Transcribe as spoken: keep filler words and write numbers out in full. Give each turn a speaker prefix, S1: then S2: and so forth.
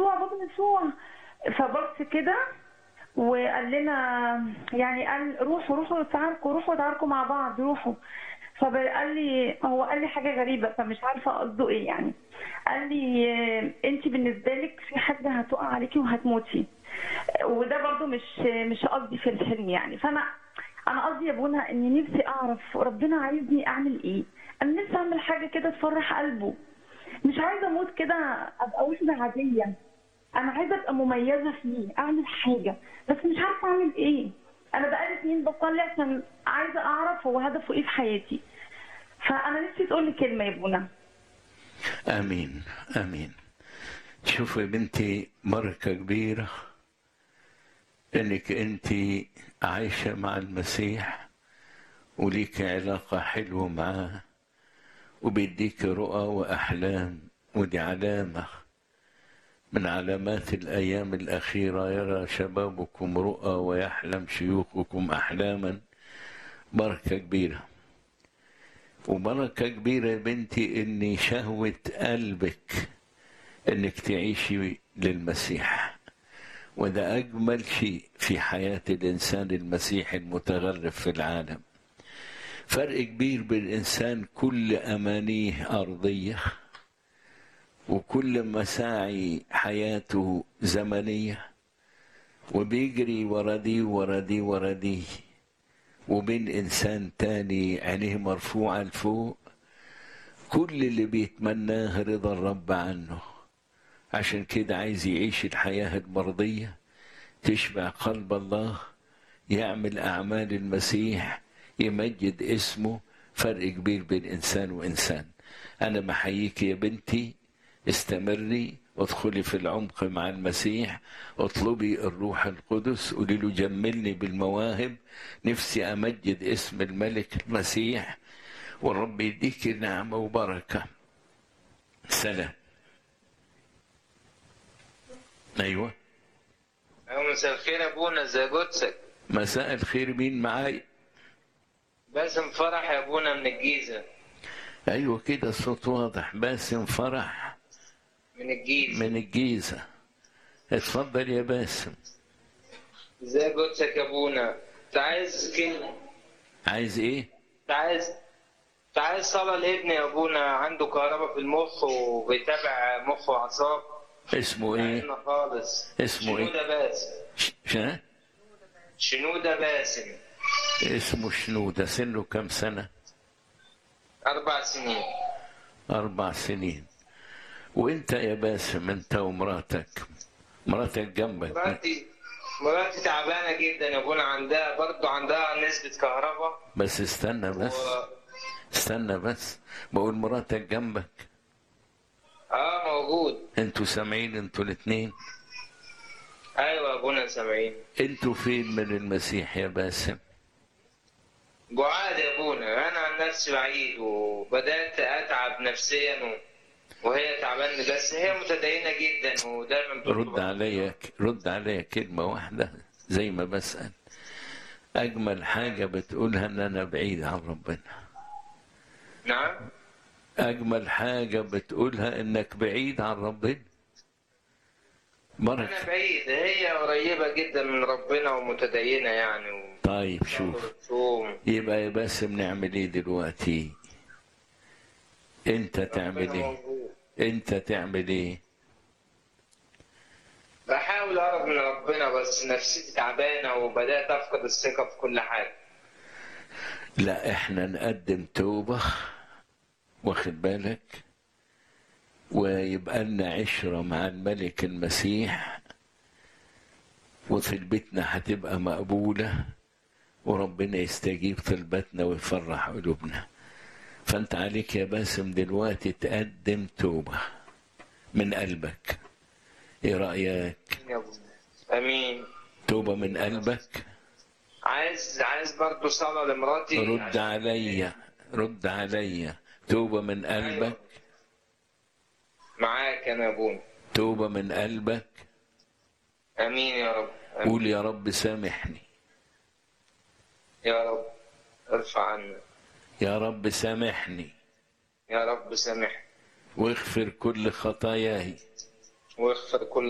S1: يسوع بابا يسوع. فبص كده وقال لنا يعني قال روحوا روحوا تعاركوا روحوا تعاركوا مع بعض روحوا. فقال لي هو قال لي حاجه غريبه فمش عارفه قصده ايه يعني. قال لي انت بالنسبه لك في حاجه هتقع عليكي وهتموتي، وده برضو مش مش قصدي في الحلم يعني. فانا انا قصدي يا ابونا اني نفسي اعرف ربنا عايزني اعمل ايه. انا نفسي اعمل حاجه كده تفرح قلبه، مش عايزه اموت كده ابقى واحده عاديه. انا عايزه ابقى مميزه فيه، اعمل حاجه بس مش عارفه اعمل ايه. انا بقالي سنين بصلي عشان عايزه اعرف هو هدفه ايه في حياتي. فانا نفسي تقولي كلمه يا ابونا.
S2: امين امين. شوفي يا بنتي، بركه كبيره انك انت عايشه مع المسيح وليك علاقه حلوه معاه وبيديك رؤى واحلام، ودي علامه من علامات الايام الاخيره. يرى شبابكم رؤى ويحلم شيوخكم احلاما. بركه كبيره. وبركه كبيره يا بنتي ان شهوه قلبك انك تعيشي للمسيح، وده اجمل شيء في حياه الانسان المسيحي المتغرب في العالم. فرق كبير بين الانسان كل امانيه ارضيه وكل مساعي حياته زمنيه وبيجري ورا دي ورا دي ورا دي، وبين انسان تاني عينيه مرفوعه لفوق كل اللي بيتمناه رضا الرب عنه. عشان كده عايز يعيش الحياة المرضية تشبع قلب الله، يعمل أعمال المسيح، يمجد اسمه. فرق كبير بين إنسان وإنسان. أنا بحييك يا بنتي، استمري وادخلي في العمق مع المسيح، اطلبي الروح القدس، قولي له جملني بالمواهب، نفسي أمجد اسم الملك المسيح، والرب يديك نعمة وبركة. سلام. ايوه.
S3: مساء الخير يا ابونا، ازي جوتسك؟
S2: مساء الخير، مين معاي؟
S3: باسم فرح يا ابونا من الجيزه.
S2: ايوه كده الصوت واضح. باسم فرح
S3: من الجيزه.
S2: من الجيزه. اتفضل يا باسم.
S3: ازي جوتسك يا ابونا؟ انت عايز كلمه؟
S2: عايز ايه؟
S3: انت عايز انت عايز صلاه لابني يا ابونا، عنده كهرباء في المخ وبيتابع مخ واعصاب.
S2: اسمه ايه؟
S3: خالص.
S2: اسمه ايه؟
S3: شنوده باسم.
S2: ش... ها؟
S3: شنوده باسم.
S2: اسمه شنودة. سنه كم سنة؟
S3: اربع سنين.
S2: اربع سنين. وانت يا باسم، انت ومراتك، مراتك جنبك؟
S3: مراتي مراتي تعبانه جدا يا ابونا، عندها برضه عندها نسبه كهرباء.
S2: بس استنى بس
S3: و...
S2: استنى بس بقول مراتك جنبك.
S3: اه موجود.
S2: انتوا سامعين انتوا الاثنين؟
S3: ايوه يا ابونا سامعين.
S2: انتوا فين من المسيح يا باسم؟
S3: بعاد يا ابونا، انا عن نفسي بعيد وبدات اتعب نفسيا و... وهي تعبانه، بس هي متدينه جدا ودايما
S2: رد عليا رد عليا كلمة واحدة زي ما بسأل. أجمل حاجة بتقولها إن أنا بعيد عن ربنا.
S3: نعم.
S2: أجمل حاجة بتقولها إنك بعيد عن ربنا.
S3: انا
S2: بركة.
S3: بعيد، هي قريبه جدا من ربنا ومتدينه يعني و...
S2: طيب شوف، يبقى يا باسم نعمل إيه دلوقتي؟ أنت تعمل إيه؟ أنت تعمل إيه؟
S3: بحاول اقرب من ربنا بس نفسيتي تعبانه وبدات افقد الثقه في كل حاجه.
S2: لا، إحنا نقدم توبة، واخد بالك، ويبقى لنا عشرة مع الملك المسيح، وطلبتنا هتبقى مقبولة، وربنا يستجيب طلبتنا ويفرح قلوبنا. فانت عليك يا باسم دلوقتي تقدم توبة من قلبك. ايه رأيك؟
S3: امين.
S2: توبة من قلبك.
S3: عايز عايز برضه صلاة لمراتي.
S2: رد عليا رد عليا توبة من قلبك. أيوة.
S3: معاك انا يا ابونا.
S2: توبة من قلبك.
S3: امين يا رب. أمين.
S2: قول يا رب سامحني.
S3: يا رب ارفع عنا.
S2: يا رب سامحني.
S3: يا رب سامحني.
S2: واغفر كل خطاياي.
S3: واغفر كل